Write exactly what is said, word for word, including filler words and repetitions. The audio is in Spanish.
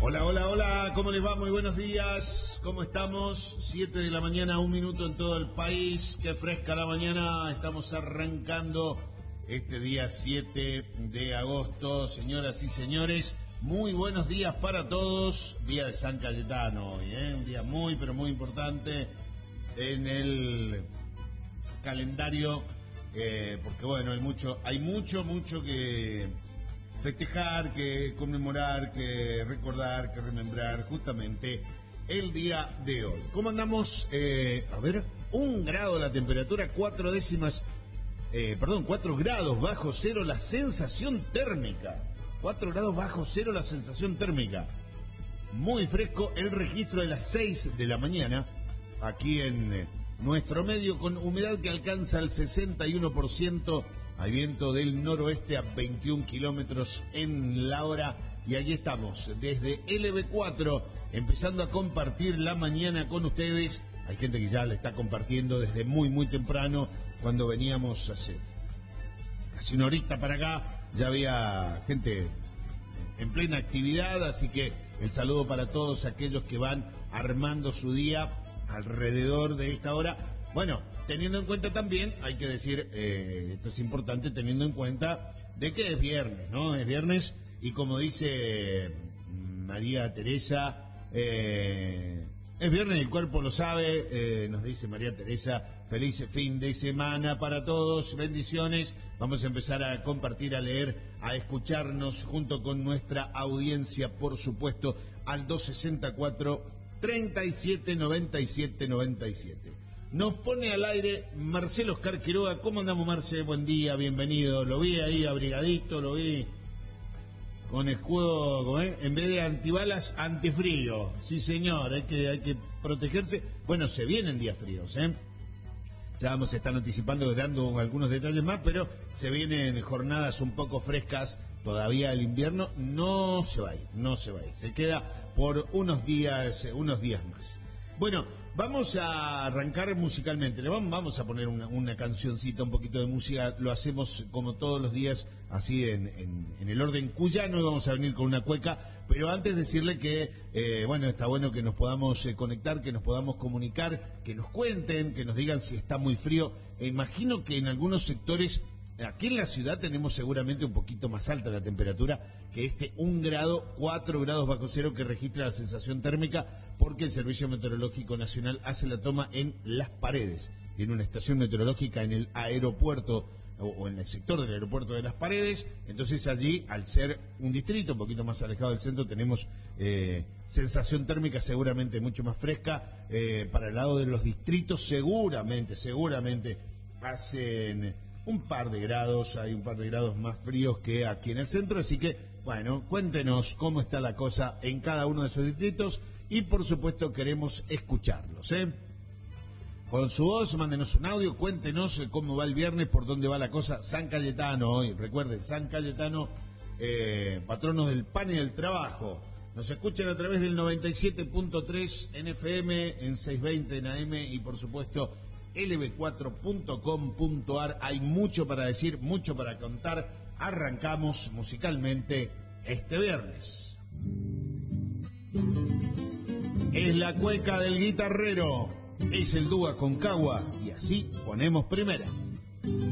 Hola, hola, hola, ¿cómo les va? Muy buenos días, ¿cómo estamos? Siete de la mañana, un minuto en todo el país, qué fresca la mañana, estamos arrancando este día siete de agosto, señoras y señores, muy buenos días para todos, día de San Cayetano hoy, ¿eh? Un día muy, pero muy importante en el calendario, eh, porque bueno, hay mucho, hay mucho, mucho que festejar, que conmemorar, que recordar, que remembrar justamente el día de hoy. ¿Cómo andamos? Eh, a ver, un grado la temperatura, cuatro décimas, eh, perdón, cuatro grados bajo cero la sensación térmica. Cuatro grados bajo cero la sensación térmica. Muy fresco el registro de las seis de la mañana, aquí en eh, nuestro medio, con humedad que alcanza el sesenta y uno por ciento. Hay viento del noroeste a veintiún kilómetros en la hora. Y aquí estamos, desde L B cuatro, empezando a compartir la mañana con ustedes. Hay gente que ya la está compartiendo desde muy, muy temprano. Cuando veníamos hace casi una horita para acá, ya había gente en plena actividad. Así que el saludo para todos aquellos que van armando su día alrededor de esta hora. Bueno, teniendo en cuenta también, hay que decir, eh, esto es importante, teniendo en cuenta de que es viernes, ¿no? Es viernes y como dice María Teresa, eh, es viernes y el cuerpo lo sabe, eh, nos dice María Teresa, feliz fin de semana para todos, bendiciones. Vamos a empezar a compartir, a leer, a escucharnos junto con nuestra audiencia, por supuesto, al dos sesenta y cuatro, treinta y siete, noventa y siete, noventa y siete. Nos pone al aire Marcelo Oscar Quiroga. ¿Cómo andamos, Marce? Buen día, bienvenido. Lo vi ahí abrigadito, lo vi con escudo, ¿cómo es? En vez de antibalas, antifrío. Sí, señor, hay que, hay que protegerse. Bueno, se vienen días fríos, ¿eh? Ya vamos a estar anticipando, dando algunos detalles más, pero se vienen jornadas un poco frescas. Todavía el invierno no se va a ir, no se va a ir. Se queda por unos días, unos días más. Bueno, vamos a arrancar musicalmente. Le vamos, vamos a poner una, una cancioncita, un poquito de música. Lo hacemos como todos los días, así en, en, en el orden cuyano. Y vamos a venir con una cueca. Pero antes decirle que, eh, bueno, está bueno que nos podamos eh, conectar, que nos podamos comunicar, que nos cuenten, que nos digan si está muy frío. E imagino que en algunos sectores, aquí en la ciudad tenemos seguramente un poquito más alta la temperatura que este un grado, cuatro grados bajo cero que registra la sensación térmica, porque el Servicio Meteorológico Nacional hace la toma en Las Paredes, en una estación meteorológica en el aeropuerto o, o en el sector del aeropuerto de Las Paredes. Entonces allí, al ser un distrito un poquito más alejado del centro, tenemos eh, sensación térmica seguramente mucho más fresca. Eh, para el lado de los distritos seguramente, seguramente hacen un par de grados, hay un par de grados más fríos que aquí en el centro, así que, bueno, cuéntenos cómo está la cosa en cada uno de esos distritos y, por supuesto, queremos escucharlos, ¿eh? Con su voz, mándenos un audio, cuéntenos cómo va el viernes, por dónde va la cosa. San Cayetano hoy, recuerden, San Cayetano, eh, patrono del pan y del trabajo. Nos escuchan a través del noventa y siete punto tres en F M, en seiscientos veinte en A M y, por supuesto, L B cuatro punto com punto a r. Hay mucho para decir, mucho para contar. Arrancamos musicalmente este viernes. Es la cueca del guitarrero, es el dúo Aconcagua y así ponemos primera.